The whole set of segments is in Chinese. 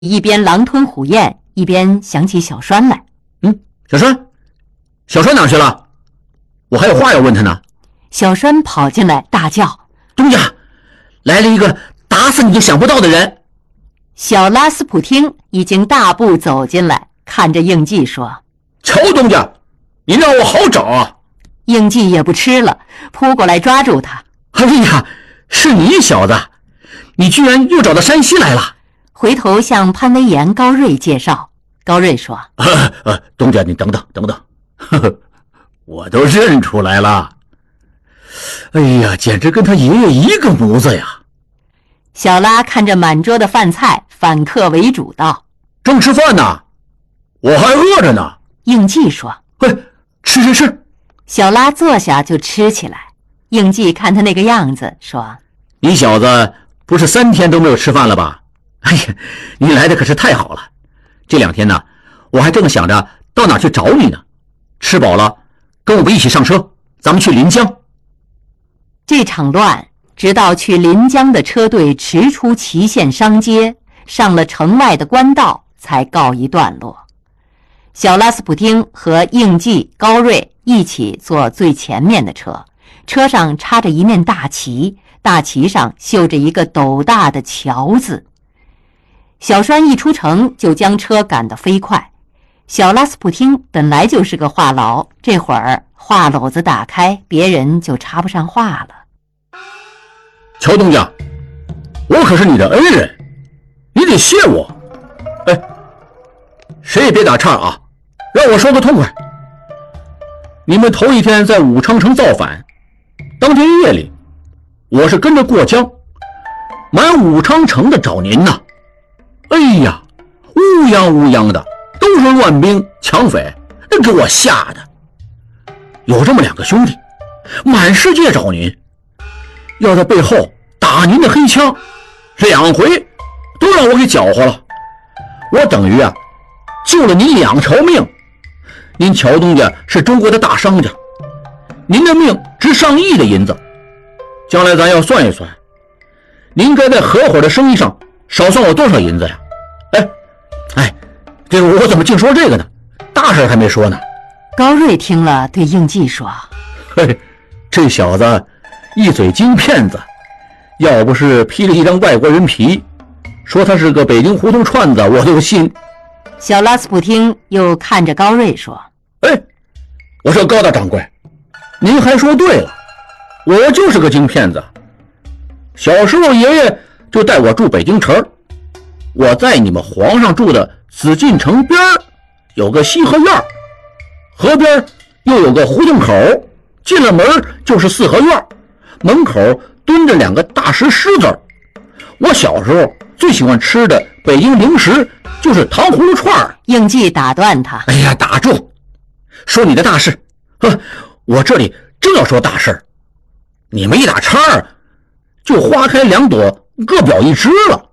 一边狼吞虎咽，一边想起小栓来。 小栓哪去了？我还有话要问他呢。 小栓跑进来大叫： 东家，来了一个打死你都想不到的人。 小拉斯普汀已经大步走进来，看着应季说： 瞧东家，你让我好找啊。 应季也不吃了，扑过来抓住他。 哎呀，是你小子，你居然又找到山西来了。 回头向潘威岩、高瑞介绍。高瑞说： 东家，你等等，呵呵，我都认出来了。哎呀，简直跟他爷爷一个模子呀。 小拉看着满桌的饭菜，反客为主道： 正吃饭呢，我还饿着呢。 应季说： 吃。 小拉坐下就吃起来。应季看他那个样子说： 你小子不是3天都没有吃饭了吧？哎呀，你来的可是太好了。这2天呢，我还正想着到哪去找你呢。吃饱了跟我们一起上车，咱们去临江。 这场乱直到去临江的车队驰出祁县商街，上了城外的官道，才告一段落。小拉斯普汀和应季、高瑞一起坐最前面的车，车上插着一面大旗，大旗上绣着一个斗大的乔字。小栓一出城就将车赶得飞快。小拉斯普汀本来就是个话痨，这会儿话篓子打开，别人就插不上话了。 乔东家，我可是你的恩人，你得谢我。谁也别打岔啊，让我说个痛快。你们头一天在武昌城造反，当天夜里我是跟着过江，满武昌城的找您呐。哎呀，乌泱的都是乱兵抢匪，给我吓的。有这么2个兄弟满世界找您，要在背后打您的黑枪，2回都让我给搅和了。我等于救了您2条命。您乔东家是中国的大商家，您的命值上亿的银子，将来咱要算一算，您该在合伙的生意上少算我多少银子呀？这个我怎么净说这个呢？大事还没说呢。 高瑞听了对应季说： 这小子一嘴金骗子，要不是披了一张外国人皮，说他是个北京胡同串子，我都信。 小拉斯普汀又看着高瑞说： 我说高大掌柜，您还说对了，我就是个金骗子。小时候爷爷就带我住北京城，我在你们皇上住的紫禁城边有个西河院，河边又有个胡同口，进了门就是4合院，门口蹲着2个大石狮子。我小时候最喜欢吃的北京零食就是糖葫芦串。 应季打断他： 打住，说你的大事。我这里正要说大事，你们一打岔就花开2朵，各表一枝了。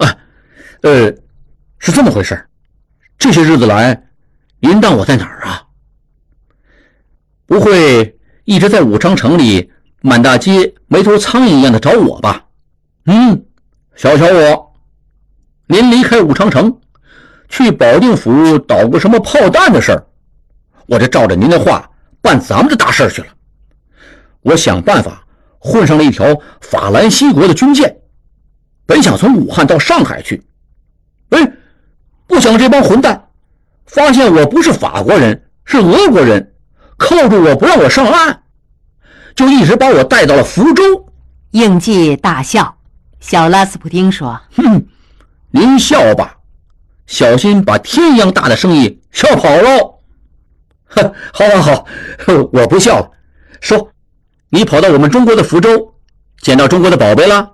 是这么回事。这些日子来，您当我在哪儿啊？不会一直在武昌城里满大街没头苍蝇一样的找我吧？小瞧我，您离开武昌城去保定府捣个什么炮弹的事儿，我就照着您的话办咱们的大事去了。我想办法混上了一条法兰西国的军舰，本想从武汉到上海去，不想这帮混蛋发现我不是法国人，是俄国人，扣住我不让我上岸，就一直把我带到了福州。 应季大笑。小拉斯普汀说： 您笑吧，小心把天一样大的生意笑跑喽。好，我不笑了。说，你跑到我们中国的福州，捡到中国的宝贝了？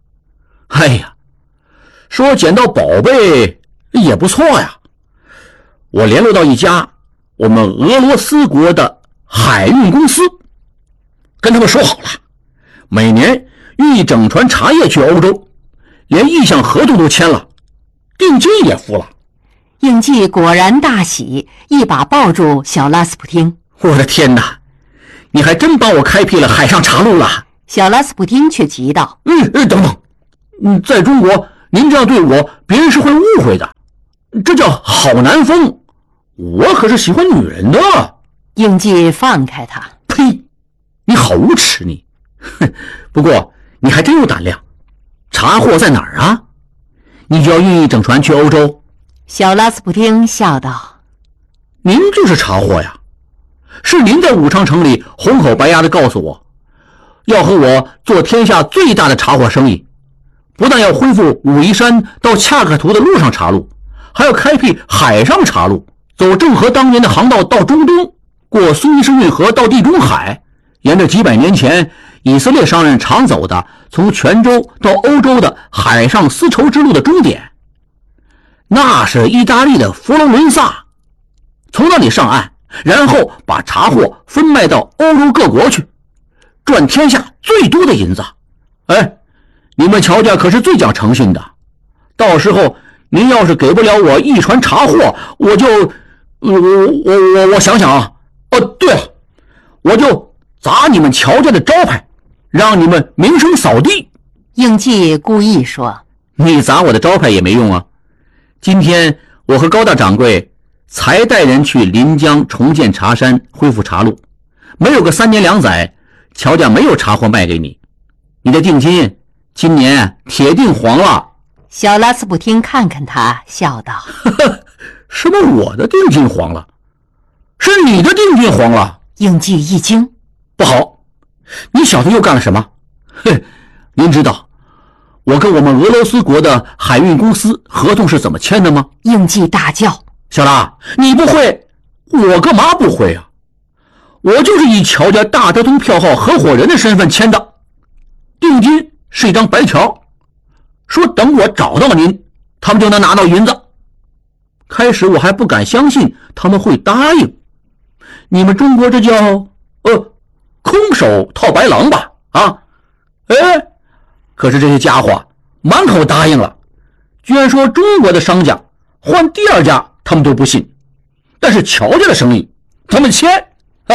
说捡到宝贝也不错呀。我联络到一家我们俄罗斯国的海运公司，跟他们说好了，每年运一整船茶叶去欧洲，连意向合同都签了，定金也付了。 应季果然大喜，一把抱住小拉斯普汀。 我的天哪，你还真帮我开辟了海上茶路了。 小拉斯普汀却急道： 等等，在中国您这样对我，别人是会误会的。这叫好男风，我可是喜欢女人的。 应季放开他。 呸！你好无耻你！不过你还真有胆量。茶货在哪儿啊？你就要愿意整船去欧洲？ 小拉斯普汀笑道： 您就是茶货呀，是您在武昌城里红口白牙的告诉我，要和我做天下最大的茶货生意，不但要恢复武夷山到恰克图的陆上茶路，还要开辟海上茶路，走郑和当年的航道到中东，过苏伊士运河到地中海，沿着几百年前以色列商人常走的从泉州到欧洲的海上丝绸之路的终点，那是意大利的佛罗伦萨。从那里上岸，然后把茶货分卖到欧洲各国去，赚天下最多的银子。哎，你们乔家可是最讲诚信的，到时候您要是给不了我一船茶货，我就我想想啊，哦对了，我就砸你们乔家的招牌，让你们名声扫地。 应季故意说： 你砸我的招牌也没用啊，今天我和高大掌柜才带人去临江重建茶山，恢复茶路，没有个3年2载，乔家没有茶货卖给你，你的定金今年铁定黄了。 小拉斯普汀看看他，笑道： 什么我的定金黄了？是你的定金黄了。 应季一惊： 不好，你小子又干了什么？您知道我跟我们俄罗斯国的海运公司合同是怎么签的吗？ 应季大叫： 小拉，你不会？我干嘛不会啊？我就是以乔家大德通票号合伙人的身份签的，定金是一张白条，说等我找到您，他们就能拿到银子。开始我还不敢相信他们会答应，你们中国这叫空手套白狼吧？啊，可是这些家伙满口答应了，居然说中国的商家换第二家他们都不信，但是乔家的生意他们签。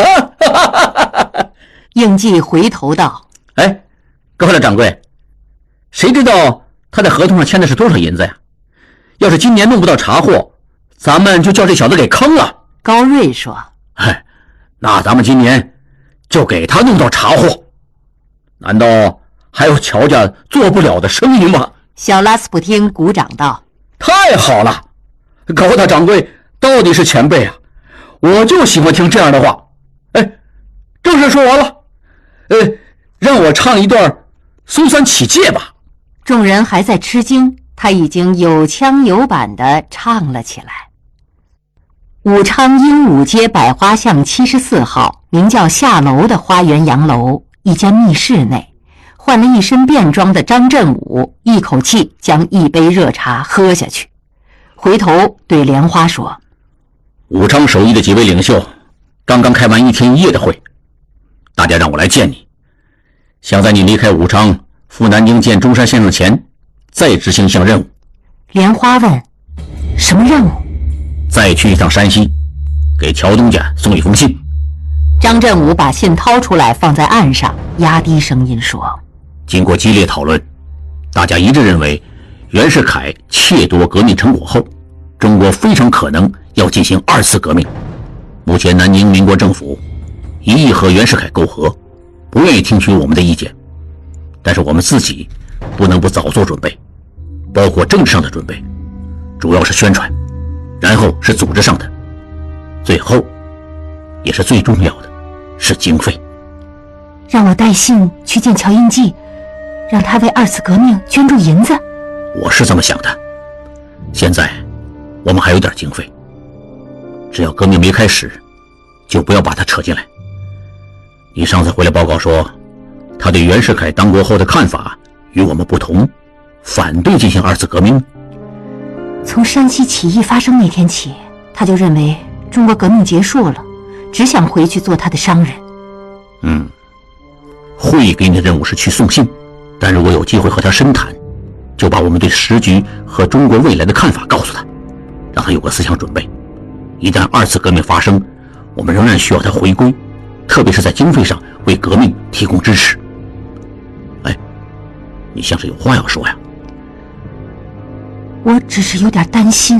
应季回头道： 哎，高大掌柜，谁知道他在合同上签的是多少银子呀？要是今年弄不到茶货，咱们就叫这小子给坑了。 高瑞说： 那咱们今年就给他弄到茶货，难道还有乔家做不了的生意吗？ 小拉斯普汀鼓掌道： 太好了，高大掌柜到底是前辈啊，我就喜欢听这样的话。正事说完了，让我唱一段松山起解吧。 众人还在吃惊，他已经有腔有板地唱了起来。武昌鹦鹉街百花巷74号，名叫下楼的花园洋楼一间密室内，换了一身便装的张振武一口气将一杯热茶喝下去，回头对莲花说： 武昌首义的几位领袖刚刚开完1天1夜的会，大家让我来见你，想在你离开武昌赴南京见中山先生前再执行一项任务。 莲花问：什么任务？ 再去一趟山西，给乔东家送一封信。 张振武把信掏出来放在案上，压低声音说： 经过激烈讨论，大家一致认为袁世凯窃夺革命成果后，中国非常可能要进行2次革命。目前南京民国政府一意和袁世凯媾和，不愿意听取我们的意见，但是我们自己不能不早做准备，包括政治上的准备，主要是宣传，然后是组织上的，最后也是最重要的是经费。 让我带信去见乔应季，让他为2次革命捐助银子。 我是这么想的，现在我们还有点经费，只要革命没开始，就不要把它扯进来。你上次回来报告说，他对袁世凯当国后的看法与我们不同，反对进行2次革命。 从山西起义发生那天起，他就认为中国革命结束了，只想回去做他的商人。 会给你的任务是去送信，但如果有机会和他深谈，就把我们对时局和中国未来的看法告诉他，让他有个思想准备。一旦2次革命发生，我们仍然需要他回归，特别是在经费上为革命提供支持。你像是有话要说呀？ 我只是有点担心。